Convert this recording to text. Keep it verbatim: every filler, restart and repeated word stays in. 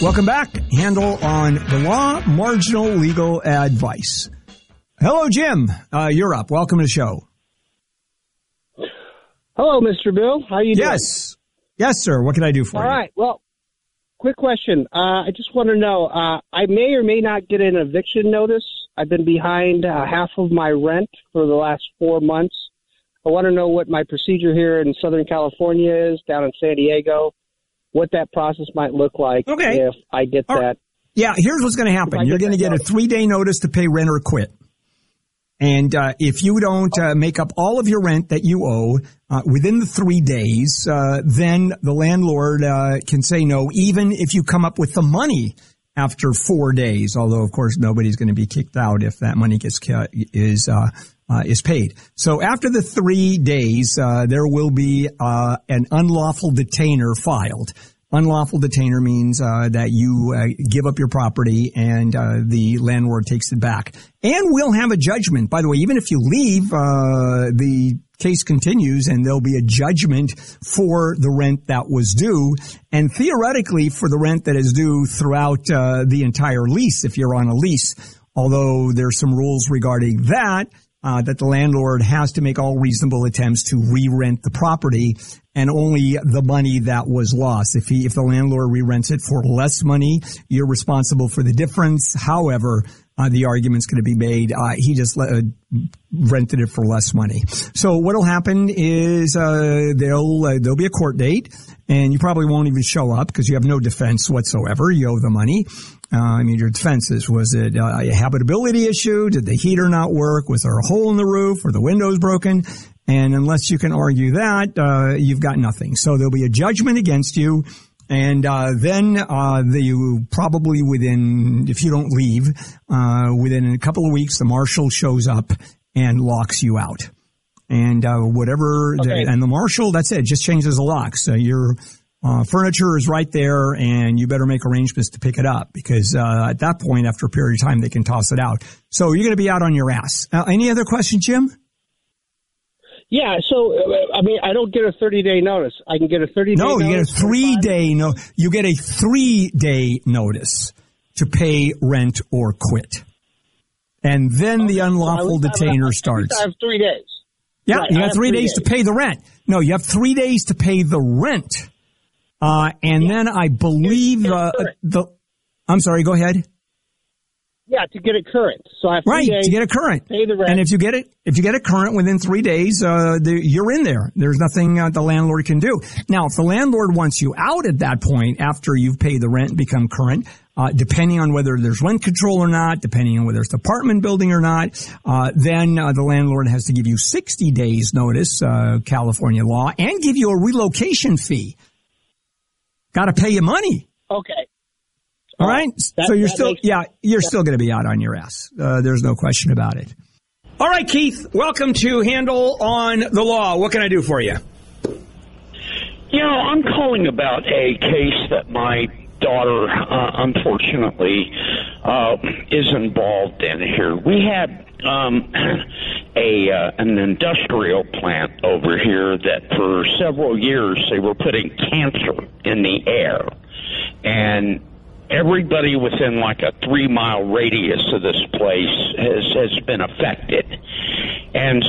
Welcome back. Handle on the law, marginal legal advice. Hello, Jim. Uh, you're up. Welcome to the show. Hello, Mister Bill. How you doing? Yes. Yes, sir. What can I do for All you? All right. Well, quick question. Uh, I just want to know, uh, I may or may not get an eviction notice. I've been behind uh, half of my rent for the last four months. I want to know what my procedure here in Southern California is, down in San Diego, what that process might look like okay. if I get All that. Right. Yeah, here's what's going to happen. You're going to get notice. a three-day notice to pay rent or quit. And uh, if you don't uh, make up all of your rent that you owe uh, within the three days, uh, then the landlord uh, can say no, even if you come up with the money after four days. Although, of course, nobody's going to be kicked out if that money gets is uh, uh, is paid. So after the three days, uh, there will be uh, an unlawful detainer filed. Unlawful detainer means uh, that you uh, give up your property and uh, the landlord takes it back. And we'll have a judgment. By the way, even if you leave, uh, the case continues and there'll be a judgment for the rent that was due and theoretically for the rent that is due throughout uh, the entire lease if you're on a lease. Although there's some rules regarding that. Uh, that the landlord has to make all reasonable attempts to re-rent the property and only the money that was lost. If he, if the landlord re-rents it for less money, you're responsible for the difference. However, uh, the argument's going to be made, uh, he just uh, rented it for less money. So what'll happen is, uh, there'll, uh, there'll be a court date and you probably won't even show up because you have no defense whatsoever. You owe the money. Uh, I mean, your defenses, was it uh, a habitability issue? Did the heater not work? Was there a hole in the roof or the windows broken? And unless you can argue that, uh, you've got nothing. So there'll be a judgment against you. And uh, then uh, the, you probably within, if you don't leave, uh, within a couple of weeks, the marshal shows up and locks you out. And uh, whatever, okay. the, and the marshal, that's it, just changes the locks. So your uh, furniture is right there, and you better make arrangements to pick it up because uh, at that point, after a period of time, they can toss it out. So you're going to be out on your ass. Uh, any other questions, Jim? Yeah, so, I mean, I don't get a thirty-day notice. I can get a thirty-day no, notice? No, you get a three-day no. You get a three-day notice to pay rent or quit. And then okay, the unlawful so detainer have, starts. I have three days. Yeah, right, you I have three, three days, days to pay the rent. No, you have three days to pay the rent. Uh, and yeah. then I believe uh, the, I'm sorry, go ahead. Yeah, to get it current. So I have three right, days to get it current. Pay the rent. And if you get it, if you get it current within three days, uh, the, you're in there. There's nothing uh, the landlord can do. Now, if the landlord wants you out at that point after you've paid the rent and become current, uh, depending on whether there's rent control or not, depending on whether it's apartment building or not, uh, then uh, the landlord has to give you sixty days notice, uh, California law, and give you a relocation fee. Got to pay you money. Okay. All right. That, so you're that still, makes, yeah, you're yeah. still going to be out on your ass. Uh, there's no question about it. All right, Keith, welcome to Handle on the Law. What can I do for you? You know, I'm calling about a case that my daughter, uh, unfortunately, uh, is involved in here. We had um, a uh, an industrial plant over here that for several years they were putting cancer in the air. And everybody within like a three-mile radius of this place has, has been affected. And